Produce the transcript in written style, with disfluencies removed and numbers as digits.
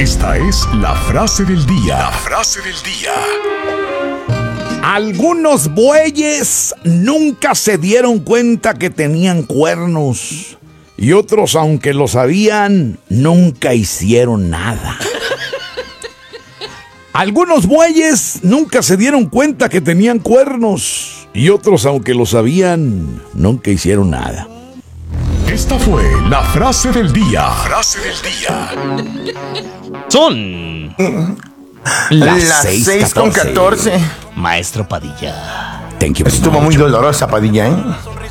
Esta es la frase del día. La frase del día. Algunos bueyes nunca se dieron cuenta que tenían cuernos. Y otros, aunque lo sabían, nunca hicieron nada. Algunos bueyes nunca se dieron cuenta que tenían cuernos. Y otros, aunque lo sabían, nunca hicieron nada. Esta fue la frase del día. Frase del día. Son Las 6:14. Maestro Padilla. Thank you very Estuvo much. muy dolorosa, Padilla, ¿eh?